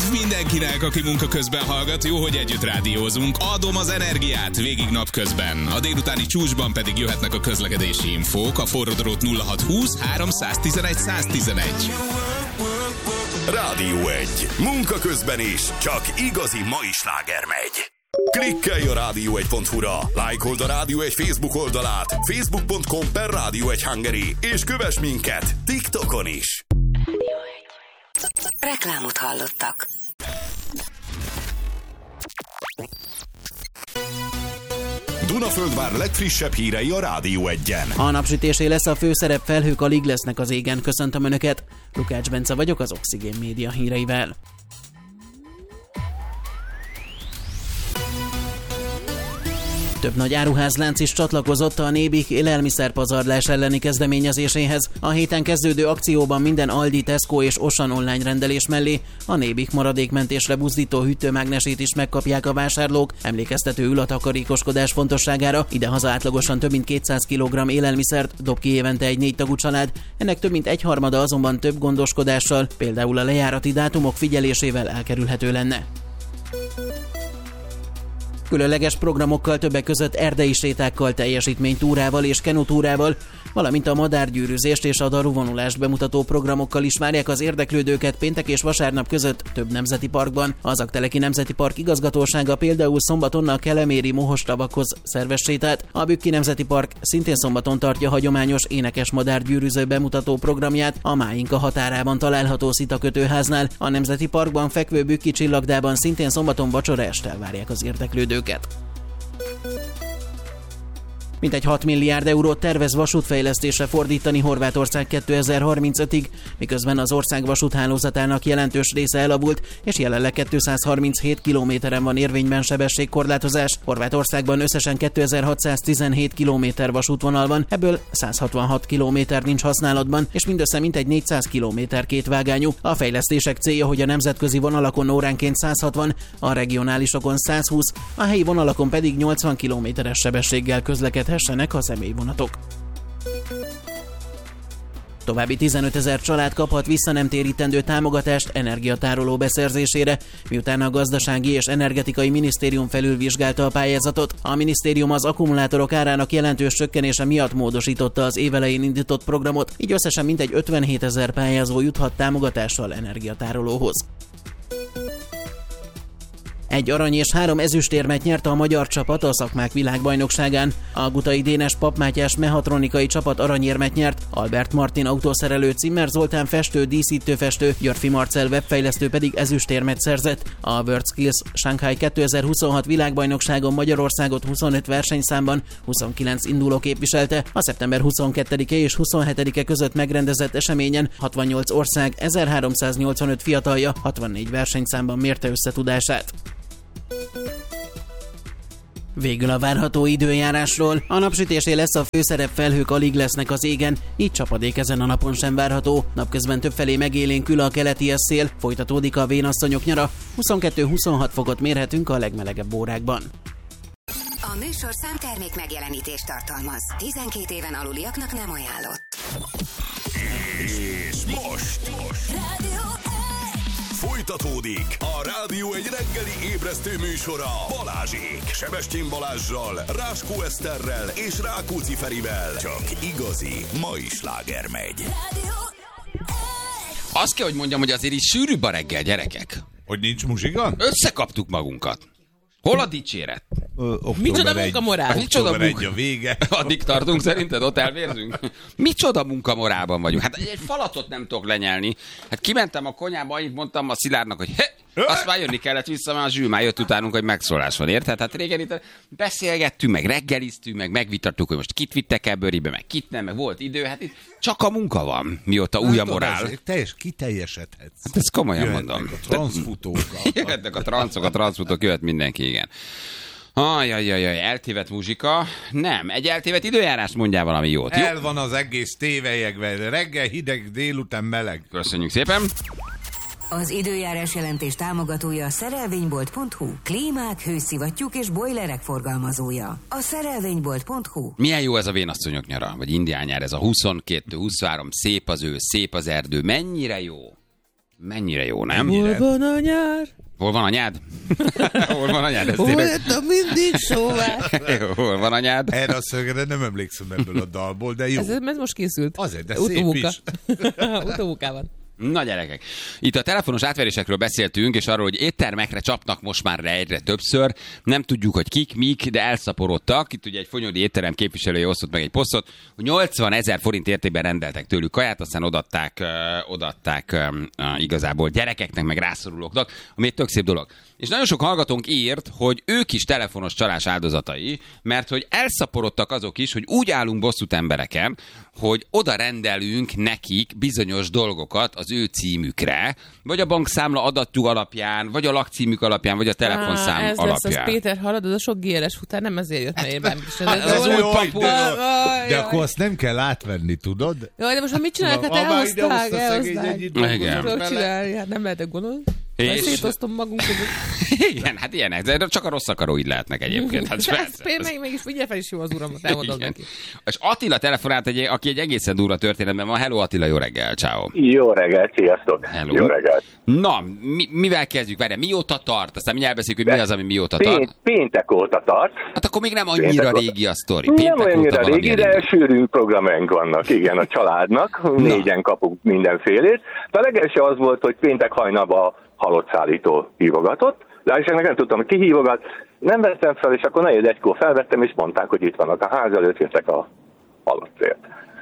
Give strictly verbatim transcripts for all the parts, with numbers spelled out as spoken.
mindenkinek, aki munka közben hallgat, jó, hogy együtt rádiózunk. Adom az energiát végig napközben. A délutáni csúcsban pedig jöhetnek a közlekedési infók. A forrodrót nulla hat húsz háromszáztizenegy száztizenegy. Rádió egy. Munka közben is. Csak igazi mai sláger megy. Klikkelj a rádió egy pont hu-ra, lájkold a Rádió egy Facebook oldalát, facebook pont com per Rádió egy Hungary, és kövess minket TikTokon is. Reklámot hallottak. Dunaföldvár legfrissebb hírei a Rádió egyen. A napsütésé lesz a főszerep, felhők alig lesznek az égen. Köszöntöm Önöket, Lukács Bence vagyok az Oxigén Média híreivel. Több nagy áruházlánc is csatlakozott a Nébik élelmiszerpazarlás elleni kezdeményezéséhez. A héten kezdődő akcióban minden Aldi, Tesco és Auchan online rendelés mellé a Nébik maradékmentésre buzdító hűtőmágnesét is megkapják a vásárlók. Emlékeztető ül a takarékoskodás fontosságára. Idehaza átlagosan több mint kétszáz kilogramm élelmiszert dob ki évente egy négy tagú család. Ennek több mint egyharmada azonban több gondoskodással, például a lejárati dátumok figyelésével elkerülhető lenne. Különleges programokkal, többek között erdei sétákkal, teljesítménytúrával és kenutúrával, valamint a madárgyűrűzést és a daruvonulást bemutató programokkal is várják az érdeklődőket péntek és vasárnap között több nemzeti parkban. Az Aggteleki Nemzeti Park igazgatósága például szombaton a Keleméri Mohostavakhoz szervez sétát. A Bükki Nemzeti Park szintén szombaton tartja hagyományos énekes madárgyűrűző bemutató programját a Máinka határában található Szitakötőháznál. A Nemzeti Parkban fekvő Bükki Csillagdában szintén szombaton vacsora estel várják az érdeklődőket. Mintegy hat milliárd eurót tervez vasútfejlesztésre fordítani Horvátország kétezer-harmincötig, miközben az ország vasúthálózatának jelentős része elavult, és jelenleg kétszázharminchét kilométeren van érvényben sebességkorlátozás. Horvátországban összesen kétezer-hatszáztizenhét kilométer vasútvonal van, ebből száz hatvanhat kilométer nincs használatban, és mindössze mintegy négyszáz kilométer kétvágányú. A fejlesztések célja, hogy a nemzetközi vonalakon óránként száz hatvan, a regionálisokon száz húsz, a helyi vonalakon pedig nyolcvan kilométeres sebességgel közlekedhessenek a személyvonatok. További tizenötezer család kaphat visszanemtérítendő támogatást energiatároló beszerzésére, miután a Gazdasági és Energetikai Minisztérium felülvizsgálta a pályázatot. A minisztérium az akkumulátorok árának jelentős csökkenése miatt módosította az évelején indított programot, így összesen mintegy ötvenhétezer pályázó juthat támogatással energiatárolóhoz. Egy arany és három ezüstérmet nyert a magyar csapat a szakmák világbajnokságán. A Gutai Dénes Papp Mátyás mehatronikai csapat aranyérmet nyert, Albert Martin autószerelő, Cimmer Zoltán festő, díszítőfestő, Györfi Marcell webfejlesztő pedig ezüstérmet szerzett. A WorldSkills Shanghai kétezer-huszonhat világbajnokságon Magyarországot huszonöt versenyszámban huszonkilenc induló képviselte. A szeptember huszonkettedike és huszonhetedike között megrendezett eseményen hatvannyolc ország ezerháromszáznyolcvanöt fiatalja hatvannégy versenyszámban mérte összetudását. Végül a várható időjárásról. A napsütésé lesz a főszerep, felhők alig lesznek az égen, így csapadék ezen a napon sem várható. Napközben többfelé megélénkül a keleti szél, folytatódik a vénasszonyok nyara, huszonkettő-huszonhat fokot mérhetünk a legmelegebb órákban. A műsorszám termék megjelenítést tartalmaz. tizenkét éven aluliaknak nem ajánlott. És most, most. Rádió folytatódik a Rádió egy reggeli ébresztő műsora Balázsék, Sebestyén Balázssal, Ráskó Eszterrel és Rákóczi Ferivel. Csak igazi mai sláger megy. Azt kell, hogy mondjam, hogy azért is sűrűbb a reggel, gyerekek. Hogy nincs muzsika? Összekaptuk magunkat. Hol a dicséret? Micsoda munkamorál? Micsoda munka... a vége. Addig tartunk szerinted? Ott elvérzünk? Micsoda munkamorálban vagyunk? Hát egy falatot nem tudok lenyelni. Hát kimentem a konyhába, annyit mondtam a Szilárdnak, hogy he, azt már jönni kellett vissza, mert a Zsül már jött utánunk, hogy megszólás van, érted? Hát régen itt beszélgettünk, meg reggeliztünk, meg megvitattuk, hogy most kit vittek el bőribe, meg kit nem, meg volt idő. Hát itt csak a munka van, mióta új a morál. Hát, teljes, kiteljesedhetsz. Hát ezt komolyan jöhetnek mondom. A transzfutók. Jöhetnek a transzok, a transzfutók, jöhet mindenki, igen. Ajajajaj, eltévedt muzsika. Nem, egy eltévedt időjárás, mondjál valami jót. Jó? El van az egész tévelyekben. Reggel hideg, délután meleg. Köszönjük szépen. Az időjárás jelentés támogatója a szerelvénybolt pont hu. Klímák, hőszivattyúk és bojlerek forgalmazója. A szerelvénybolt pont hu. Milyen jó ez a vénasszonyok nyara, vagy indián nyár, ez a huszonkettő huszonhárom, szép az ősz, szép az erdő. Mennyire jó? Mennyire jó, nem? Hol van a nyár? Hol van anyád? Hol van anyád? Ez Hol tényleg... lettem mindig sóvá? Hol van anyád? Erre a szögre nem emlékszem ebből a dalból, de jó. Ez, ez most készült. Azért, de Utómunka. szép is. Utómunkában. Na gyerekek, itt a telefonos átverésekről beszéltünk, és arról, hogy éttermekre csapnak most már egyre többször. Nem tudjuk, hogy kik, mik, de elszaporodtak. Itt ugye egy fonyódi étterem képviselője osztott meg egy posztot, hogy nyolcvan ezer forint értékben rendeltek tőlük kaját, aztán odatták, uh, odatták um, uh, igazából gyerekeknek, meg rászorulóknak, ami egy tök szép dolog. És nagyon sok hallgatónk írt, hogy ők is telefonos csalás áldozatai, mert hogy elszaporodtak azok is, hogy úgy állunk bosszút embereken, hogy oda rendelünk nekik bizonyos dolgokat az ő címükre, vagy a bankszámla adatjuk alapján, vagy a lakcímük alapján, vagy a telefonszám Á, ez alapján. lesz, az Péter, hallod, az a sok gé el es futár nem ezért jött, mert én bármit is. Hát, ez az új papu. De akkor azt nem kell átvenni, tudod? Jaj, de most már mit csinálják? Hát elhozták, elhozták. Igen. Tudok csinálni, hát nem lehetek gondolni. És... szétoztom magunk között. Igen, hát ilyenek, de csak a rossz akaró így lehetnek egyébként. Hát ez például meg, mégis figyelj fel is jó az uramat, elmondom neki. És Attila telefonált, egy, aki egy egészen durva történetben van. Hello Attila, jó reggel, ciao. Jó reggel, sziasztok. Hello. Jó reggel. Na, mi, mivel kezdjük? Várjál, mióta tart? Aztán mindjárt beszéljük, hogy mi az, ami mióta Pént, tart. Péntek óta tart. Hát akkor még nem annyira régi a sztori. Péntek nem annyira régi, de sűrű programjaink vannak, igen, a családnak. Négyen kapunk mindenfélét. De a legelső az volt, hogy péntek hajnalban halottszállító hívogatott, de és ennek nem tudtam, hogy ki hívogat. Nem vettem fel, és akkor negyed egykor felvettem, és mondták, hogy itt vannak a ház előtt, jöttek a halottért.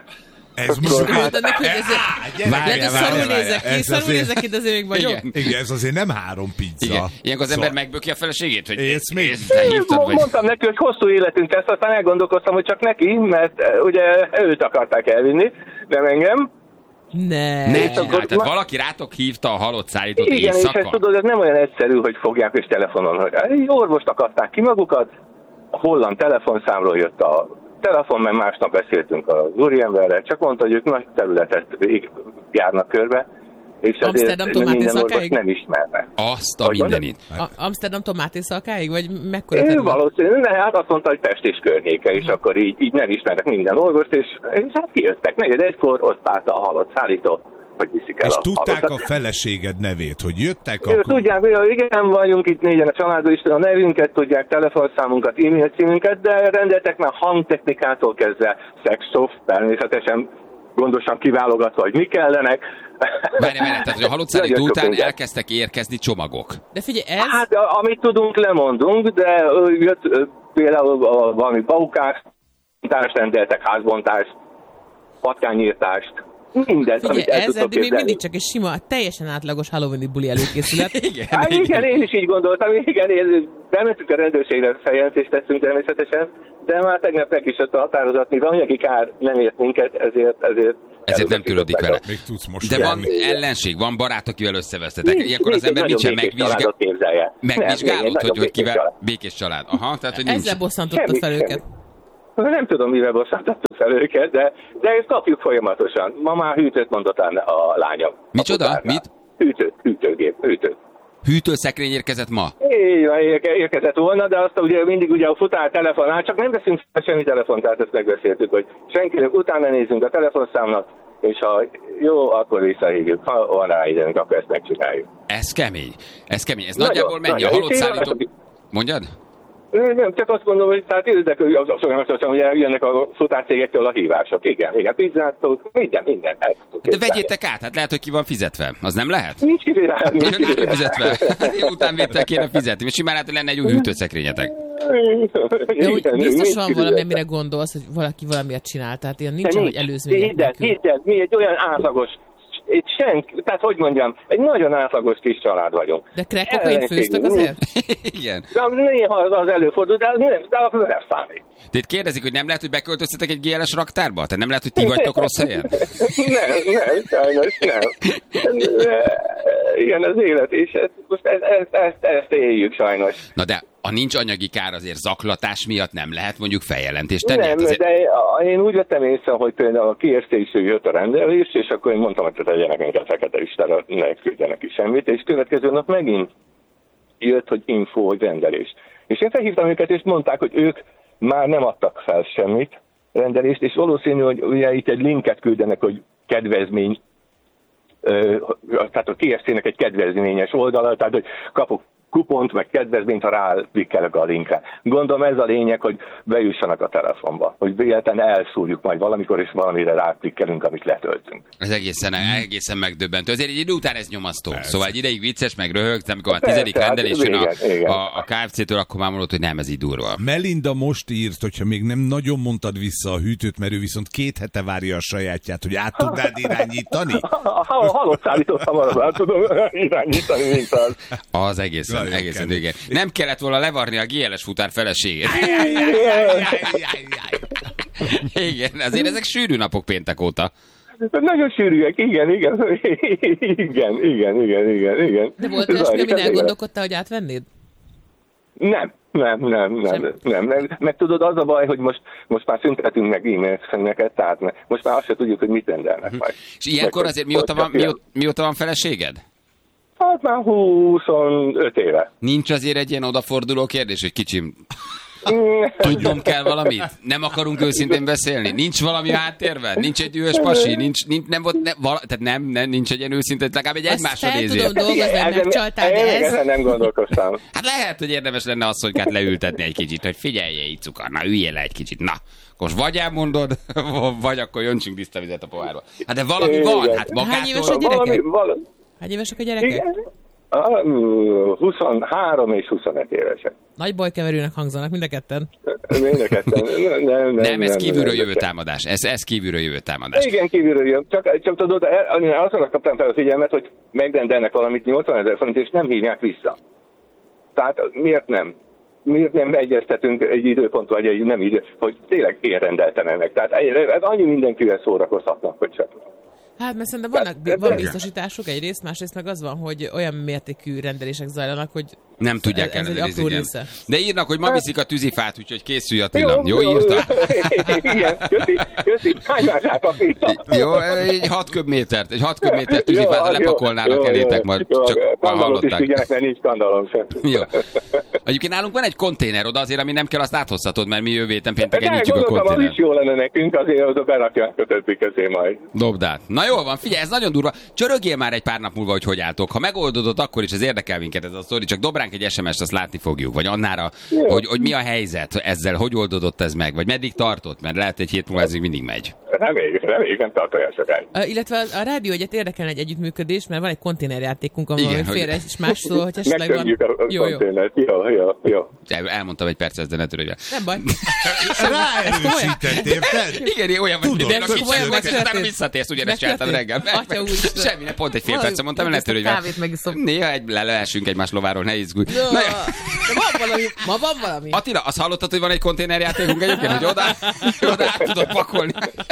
Ez most... Mondtad neki, hogy ezért... Lehet, hogy szarul nézek ki, szarul nézek ki, de azért még vagyok. Igen. Igen, ez azért nem három pizza. Igen. Ilyenkor az ember Szóval- megböki a feleségét, hogy Ész még? hívtad, vagy... Mondtam neki, hogy hosszú életünk lesz, aztán elgondolkoztam, hogy csak neki, mert eh, ugye őt akarták elvinni, nem engem. Ne. Ne És csinálj, akkor- tehát valaki rátok hívta a halott szállítót Igen, és éjszaka. ezt tudod, ez nem olyan egyszerű, hogy fogják és telefonon, hogy egy orvost akarták ki magukat, a holland telefonszámról jött a telefon, mert másnap beszéltünk az úriemberrel, csak mondta, hogy ők nagy területet vég- járnak körbe, és Amsterdam azért minden orvos tomátészalkáig? nem ismerne. Azt a Hogy mindenit. A- Amsterdam tomátészalkáig? Vagy mekkora Ő terület? valószínűleg, de hát azt mondta, hogy Pest és környéke, és akkor így, így nem ismernek minden orvost, és, és hát kijöttek. Negyed egykor, ott állt a halott szállító, hogy viszik el És a tudták halottat. a feleséged nevét, hogy jöttek Ő, akkor... tudják, hogy igen, vagyunk itt négyen a családban, is a nevünket, tudják, telefonszámunkat, e-mail címünket, de rendeltek már hangtechnikától kezdve szexszoft, természetesen gondosan kiválogatva, hogy mi kellenek. Várj, várj, tehát hogy a halott szállító Nagyon sok után minden. elkezdtek érkezni csomagok. De figyelj, ez... Hát, a- amit tudunk, lemondunk, de ö, jött ö, például a- valami baukást, rendeltek, házbontást, patkányírtást, mindent, Figyelj, amit el ez tudtok eddig még képzelni. mindig csak egy sima, teljesen átlagos Halloween-i buli előkészület. Igen, Hát igen, én is így gondoltam, igen, én bementünk a rendőrségre, feljelentést tettünk természetesen, de már tegnap meg is jött a határozat, mivel anyagi kár nem ért minket, ezért... Ezért, Ezért nem törődik vele. Még tudsz most De van járni. ellenség, van barát, akivel összevesztetek. Nincs, Ilyenkor az nincs, ember egy nincsen nagyon békés megvizsgál... családot képzelje. megvizsgálod, Nem, hogy, nagyon hogy békés kivel... család. Békés család. Aha, tehát hogy nincs. Ezzel bosszantottat Semmi, fel semmi. őket. Nem tudom, mivel bosszantottuk fel őket, de, de ezt kapjuk folyamatosan. Ma már hűtőt mondott a a lányom. Micsoda? A futárnál. Mit? Hűtőt, hűtőgép, hűtőt. Hűtőszekrény érkezett ma? Így van, érke- érkezett volna, de azt ugye mindig ugye a futár telefonál, csak nem veszünk fel semmi telefont, tehát ezt megbeszéltük, hogy senkinek utána nézzünk a telefonszámnak, és ha jó, akkor visszahívjuk. Ha van rá időnk, akkor ezt megcsináljuk. Ez kemény. Ez kemény. Ez Nagyon, nagyjából mennyi? A nagyon. halott És én szállító... azt- Mondjad? Nem, csak azt mondom, hogy tehát érdek, hogy az folyamatosan ugye jönnek a futárcégektől a hívások. Igen, igen, pizzától, minden, minden. el tudtuk De képzelni. vegyétek át, hát lehet, hogy ki van fizetve. Az nem lehet? Nincs kifizetve. Nincs Nincs kifizetve. fizetve. Utánvétel kéne fizetni. És simán lehet, hogy lenne egy új hűtőszekrényetek. De úgy Igen, biztos nincs van kifizetve. valami, amire gondolsz, hogy valaki valamiért csinál. Tehát ilyen nincs, De hogy nincs. előzmények Hidd el, nélkül. hidd el, mi egy olyan átlagos, egy senki, tehát hogy mondjam, egy nagyon átlagos kis család vagyunk. De crack kokain főztek azért? Igen. De néha az, az előfordul, de az nem, de az nem számít. Tehát kérdezik, hogy nem lehet, hogy beköltöztetek egy gé el es raktárba? Tehát nem lehet, hogy ti vagytok rossz helyen? Nem, nem, sajnos nem. Ilyen az élet, és ezt, most ezt, ezt, ezt, ezt éljük sajnos. Na de a nincs anyagi kár azért zaklatás miatt nem lehet mondjuk feljelentést tenni? Nem, Hát azért... de én úgy vettem észre, hogy például a kiértékű jött a rendelés, és akkor én mondtam, hogy tegyenek minket fekete listára, ne küldjenek ki semmit, és következő nap megint jött, hogy info, hogy rendelés. És én felhívtam őket, és mondták, hogy ők már nem adtak fel semmit, rendelést, és valószínű, hogy ugye itt egy linket küldenek, hogy kedvezmény tehát a té es cé-nek egy kedvezményes oldala, tehát hogy kapok kupont, meg kedvezményt, ha ráklikkelek a linkre. Gondolom ez a lényeg, hogy bejussanak a telefonba, hogy véletlenül elszúrjuk majd valamikor, és valamire ráklikkelünk, amit letöltünk. Ez egészen, egészen megdöbbentő. Azért egy idő után ez nyomasztó. Persze. Szóval egy ideig vicces, meg röhögsz, amikor a tizedik Persze, rendelés jön a, a, a ká ef cé-től, akkor már mondod, hogy nem, ez így durva. Melinda most írt, hogyha még nem nagyon mondtad vissza a hűtőt, mert ő viszont két hete várja a sajátját, hogy át tudnád irányítani? Ha halott szállítottam, arra át tudom irányítani, mint az. Az egészen. Egészen igen. Nem kellett volna levarni a gé el es futár feleségét. Igen, azért ezek sűrű napok péntek óta. Nagyon sűrűek, igen, igen. Igen, igen, igen, igen, igen. De volt esmi, amin elgondolkodtál, hogy átvennéd? Nem. Nem, nem, nem, nem, nem. Meg tudod, az a baj, hogy most, most már szüntetünk meg e-mail-szeneket, tehát most már azt se tudjuk, hogy mit rendelnek majd. És ilyenkor azért mióta van, mióta, mióta van feleséged? Hát már huszonöt éve. Nincs azért egy ilyen odaforduló kérdés, hogy kicsim, tudnom kell valamit? Nem akarunk őszintén beszélni? Nincs valami háttérben? Nincs egy dühös pasi? Nincs, nincs, nem volt, ne, vala, tehát nem, nem, nincs egy ilyen őszintén, legalább egy egymásra nézés. Azt fel tudom dolgozni, hogy megcsaltál, de ez... Ezen nem gondolkoztam. Hát lehet, hogy érdemes lenne asszonykát leültetni egy kicsit, hogy figyelj, így cukor, na üljél le egy kicsit, na. Most vagy elmondod, vagy akkor jöntsünk tiszta vizet a pohárba. Hát de valami igen. Van, hát magától... Hány éves a gyerekek? Valami, Hány évesek a gyerekek? Igen. huszonhárom és huszonöt évesek. Nagy bajkeverőnek hangzanak mind a ketten. Mind a ketten. Nem, nem, nem ez nem, kívülről nem, jövő támadás. Ez, ez kívülről jövő támadás. Igen, kívülről jövő. Csak, csak tudod, azonnak kaptam fel a figyelmet, hogy megrendelnek valamit nyolcvanezer forint, és nem hívják vissza. Tehát miért nem? Miért nem egyeztetünk egy időpont, vagy egy nem idő, hogy tényleg én rendeltem ennek. Tehát ez annyi mindenkivel szórakozhatnak, hogy csak. Hát, mert szerintem vannak, van biztosításuk egyrészt, másrészt meg az van, hogy olyan mértékű rendelések zajlanak, hogy nem tudják ellenőrizni. De írnak, hogy ma viszik a tűzifát, úgyhogy készülj Attila. Jó, jó írta? Igen, köszi, köszi. Hány mását Jó, egy hat köbmétert, egy hat köbmétert tűzifát lepakolnának elétek majd. Csak skandalot is figyelnek, mert nincs skandalom sem. Jó. Egyébként nálunk van egy konténer oda, azért, ami nem kell, azt áthozhatod, mert mi jövő héten pénteken nyitjuk a konténert. Az is jó lenne nekünk, azért oda berakják a többi közé majd. Dobd át. Na jól van, figyelj, ez nagyon durva. Csörögjél már egy pár nap múlva, hogy hogy álltok. Ha megoldodod, akkor is ez érdekel minket ez a sztori, csak dob ránk egy es em est, azt látni fogjuk. Vagy annára, hogy, hogy mi a helyzet ezzel, hogy oldódott ez meg, vagy meddig tartott, mert lehet egy hét múlva ez mindig megy. Reméljük, reméljük, nem tart olyan sokáig. Uh, illetve a, a rádió egyet érdekelne egy együttműködés, mert van egy konténerjátékunk, ahol félre és más szó, hogy esetleg van. A jó, jó. Jó, jó, jó. El, elmondtam egy perc, de ne törődj el. Nem baj. Ráerősített, érted? Igen, olyan vagy, de a kicsit, és utána visszatérsz, ugyanezt csináltam reggel. Semmi, ne pont egy fél percet mondtam, hogy ne törődj el. Néha egy, leleessünk egymás lováról, ne izgulj. Ma van valami. Attila, azt hallottad, hogy van egy konténerjátékunk egyébként, hogy oda, oda át tudod pakolni.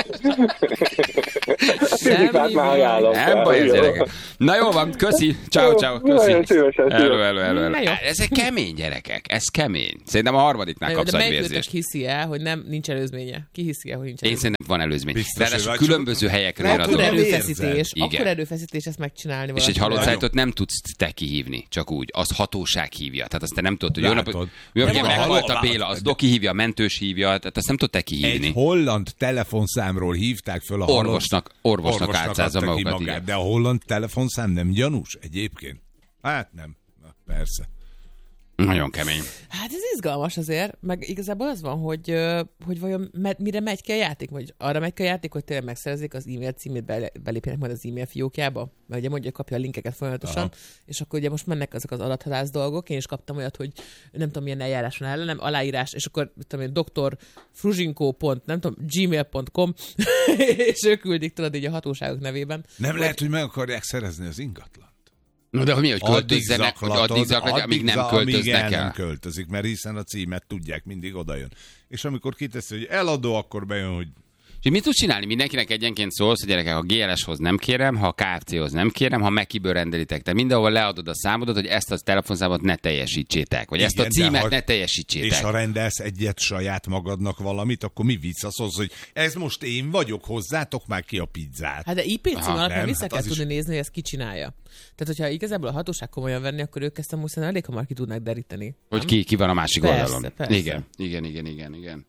Semmi baj. Nem baj ez, gyerekek. Na jó van, köszi. Ciao, ciao, köszi. Elő, elő, elő, elő. Ez kemény, gyerekek, ez kemény. Szerintem a harmadiknál kapsz egy vérzést. De melyikőtök hiszi el, hogy nem, nincs előzménye? Ki hiszi el, hogy nincs előzménye? Én szerintem van előzmény. Ráadásul különböző helyekről jön a dolog. Erőfeszítés, akkor erőfeszítés ezt megcsinálni. És egy halott szájtot nem tudsz te kihívni, csak úgy. Az hatóság hívja. Tehát azt te nem tudod, hogy jó napot. Meghalt a Béla, az Doki hívja, a mentős hívja, tehát azt nem tudod te kihívni. Egy holland telefonszámról hívták föl a orvosnak, orvosnak álcázza magukat. Magát, de a holland telefonszám nem gyanús egyébként? Hát nem. Na, persze. Nagyon kemény. Hát ez izgalmas azért, meg igazából az van, hogy, hogy vajon mire megy ki a játék, vagy arra megy ki a játék, hogy tényleg megszerezzék az e-mail címét, belépjenek majd az e-mail fiókjába, mert ugye mondja, kapja a linkeket folyamatosan, aha. És akkor ugye most mennek azok az adathalász dolgok, én is kaptam olyat, hogy nem tudom milyen eljárás van ellenem, aláírás, és akkor tudom én, doktor Fruzsinko pont, nem tudom, gmail pont com, és ők küldik, tudod, így a hatóságok nevében. Nem vagy... lehet, hogy meg akarják szerezni az ingatlan. No, de mi, hogy költözzenek, hogy addig zaklatják, amíg nem költöznek el. nem költözik, mert hiszen a címet tudják, mindig odajön. És amikor kiteszi, hogy eladó, akkor bejön, hogy... És mit tudsz csinálni? Mindenkinek egyenként szólsz, hogy gyerekek, a gé el es-hoz nem kérem, ha a ká ef cé-hoz nem kérem, ha Mekiből rendelitek. Te mindenhol leadod a számodat, hogy ezt a telefonszámot ne teljesítsétek, vagy igen, ezt a címet ha, ne teljesítsétek. És ha rendelsz egyet saját magadnak valamit, akkor mi visszaszólsz, hogy ez most én vagyok, hozzátok már ki a pizzát. Hát de i pé cím alapján vissza hát kell tudni is... nézni, hogy ezt ki csinálja. Tehát, hogyha igazából a hatóság komolyan venni, akkor ők ezt amúgy elég hamar ki tudnak deríteni. Hogy ki, ki van a másik persze, oldalon. Persze. Igen, igen, igen, igen, igen.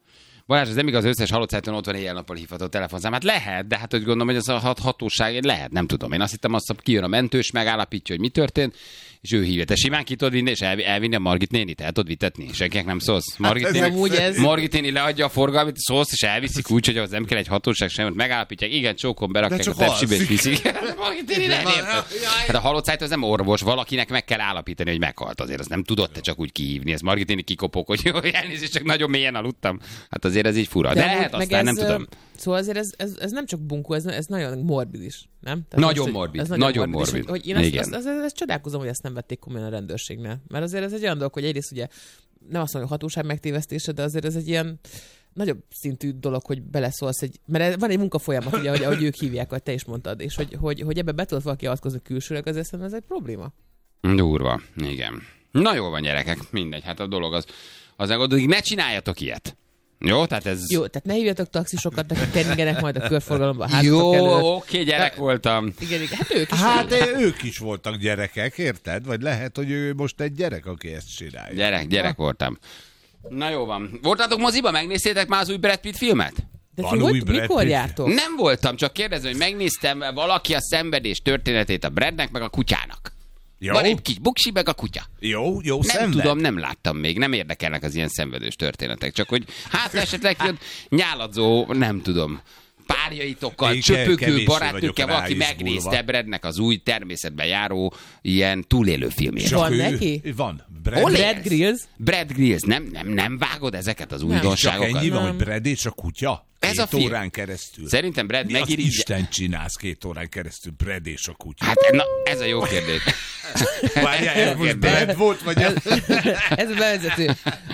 Balázs, ez nem igaz, az összes halott szállítón ott van éjjel-nappal hívható telefonszám. Hát lehet, de hát úgy gondolom, hogy az a hat- hatóság lehet, nem tudom. Én azt hittem, azt kijön a mentős, megállapítja, hogy mi történt, és ő hívja. Te simán ki tudod vinni, és el, elvinni a Margit nénit, el tudod vitetni. Senkinek nem szólsz. Margit Hát ez néni, amúgy ez- Margit néni leadja a forgalmat, szólsz, és elviszik úgy, hogy az nem kell egy hatóság sem, megállapítják, igen, csókon berakják De a csak tepsibe, és alszik. viszik. Margit néni nem érted. Hát a halott szállító az nem orvos, valakinek meg kell állapítani, hogy meghalt azért. Az nem tudod te csak úgy kihívni. Ez Margit néni kikopok, hogy jó, elnézést, csak nagyon mélyen aludtam. Hát azért ez így fura. De, de amúgy lehet, meg aztán nem ez, tudom. Szóval azért ez, ez, ez nem csak bunkó, ez, ez nagyon morbid is, nem? Nagyon most, hogy- morbid, ez nagyon is, morbid. Hogy, hogy én azt, Igen. azt, azt, azt, azt csodálkozom, hogy ezt nem vették komolyan a rendőrségnél. Mert azért ez egy olyan dolog, hogy egyrészt ugye nem azt mondom, hogy hatóság megtévesztése, de azért ez egy ilyen nagyobb szintű dolog, hogy beleszólsz egy, mert van egy munkafolyamat, ugye, ahogy, ahogy ők hívják, ahogy te is mondtad, és hogy, hogy, hogy ebbe be tudod valaki avatkozni külsőleg, azért szerintem ez egy probléma. Durva, igen. Na jó van, gyerekek, mindegy, hát a dolog az, az addig ne csináljatok ilyet. Jó, tehát ez... Jó, tehát ne hívjatok taxisokat, akik keringenek majd a körforgalomba. Jó, előtt. oké, gyerek voltam. Igen, igen, hát ők is. Hát de ők is voltak gyerekek, érted? Vagy lehet, hogy ő most egy gyerek, aki ezt csinálja. Gyerek, gyerek voltam. Na jó van. Voltatok moziba? Megnéztétek már az új Brad Pitt filmet? De Van ti új hogy, Brad mikor Pitt? jártok? Nem voltam, csak kérdezem, hogy megnéztem valaki a szenvedés történetét a Bradnek, meg a kutyának. Jó, Van egy kis buksi, meg a kutya. jó, jó, Nem szenved. tudom, nem láttam még, nem érdekelnek az ilyen szenvedős történetek, csak hogy hát esetleg tudod, nyáladzó, nem tudom, párjaitokkal, Én ke- csöpögő kevéssé barátnőkkel vagyok valaki ráizgulva. megnézte Bradnek az új természetben járó ilyen túlélő filmjét. Van ő- neki? Van. Hol Brad, Brad élsz? Grills? Brad Grills, nem, nem, nem vágod ezeket az csak újdonságokat? ennyi van, Nem. hogy Brad és a kutya? Ez Két a film. órán keresztül. Szerintem Brad Mi az megirigy... Isten csinálsz két órán keresztül, Brad és a kutya? Hát na, ez a jó kérdés. Várjál, ez most Brad volt, vagy ez? Ez a bevezető.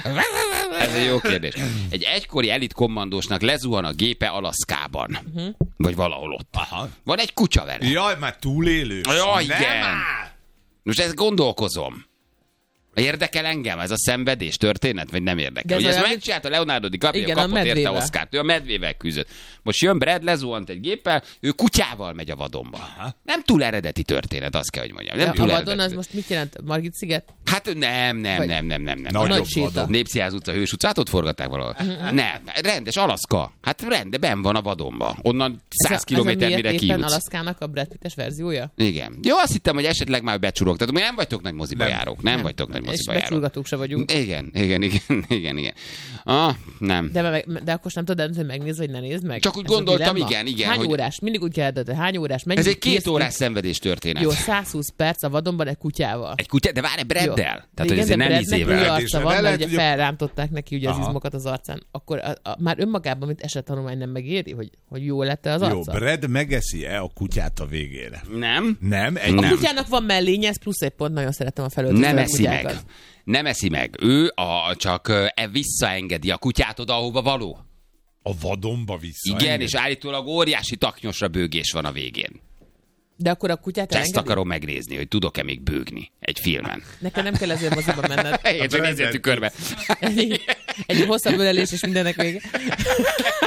Ez egy jó kérdés. Egy egykori elit kommandósnak lezuhan a gépe Alaszkában. Uh-huh. Vagy valahol ott. Aha. Van egy kutya vele. Jaj, már túlélő. Jaj, Nem igen. áll. Most ezt gondolkozom. Érdekel engem ez a szenvedés történet, vagy nem érdekel? De ez Ugye ezt olyan- megcsinálta Leonardo DiCaprio, Igen, a kapott érte medvével. Oscart. Ő a medvével küzdött. Most jön Brad, lezuhant egy géppel, ő kutyával megy a vadonba. Aha. Nem túl eredeti történet, azt kell, hogy mondjam. Nem A túl vadon eredeti. az most mit jelent? Margit sziget? Hát nem, nem, Vagy- nem, nem, nem, nem. Nagyobb Nagy séta. vadon. Népszínház utca, Hős utcát, ott forgatták valahol. Nem, rendes Alaszka. Hát rende, benn van a vadonba. Onnan száz kilométer mire kijutsz. kijutsz. Alaszkának a Brad Pitt-es verziója? Igen. Jó, azt hittem, hogy esetleg már becsurogtatok. Mi nem vagytok nagy moziba Nem. járók. Nem, vagytok nagy És moziba járók. becsurgatók se vagyunk. Igen, igen, igen, igen, igen. Ah, nem. De, meg, de akkor sem tudod eldönteni, hogy megnézd, vagy ne nézd meg? Csak úgy Ez a gondoltam, dilemma. igen, igen, Hány hogy- órás? Mindig úgy kell eldönteni. Hány órás? Mennyi Ez egy két kész- órás szenvedés történet. Jó, száz húsz perc a vadonban egy kutyával. Egy kutya, de várj, Jó. Braddel. Tehát, hogy Igen, ezért de nem Bradnek új izével. És arca de van, mert lehet, ugye hogy- felrántották neki ugye az Aha. izmokat az arcán. Akkor a, a, már önmagában, mint esettanulmány nem megéri, hogy, hogy jó lett-e az Jó, arca? Brad megeszi-e a kutyát a végére? Nem? Nem? Egy A Nem. kutyának van mellénye, ez plusz egy pont, nagyon szeretem a felöltöző Nem eszi meg. kutyákat. Nem eszi meg. Ő a, csak ö, e visszaengedi a kutyát oda, ahova való. A vadonba vissza. Igen, és állítólag óriási taknyosra bőgés van a végén. De akkor a kutyát Ezt elengedi? akarom megnézni, hogy tudok-e még bőgni egy filmen. Nekem nem kell ezért moziba menned. Én csak nézzél tükörbe. Egy, egy hosszabb ölelés és mindennek vége.